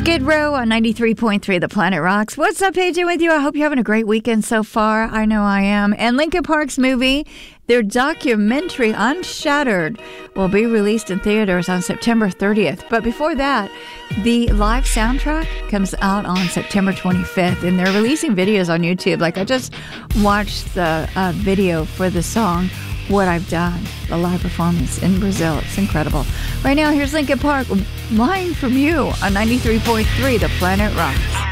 Skid Row on 93.3 The Planet Rocks. What's up, AJ, with you? I hope you're having a great weekend so far. I know I am. And Linkin Park's movie, their documentary, Unshattered, will be released in theaters on September 30th. But before that, the live soundtrack comes out on September 25th, and they're releasing videos on YouTube. Like, I just watched the video for the song What I've Done, the live performance in Brazil. It's incredible. Right now, here's Linkin Park, Lying From You on 93.3 The Planet Rocks.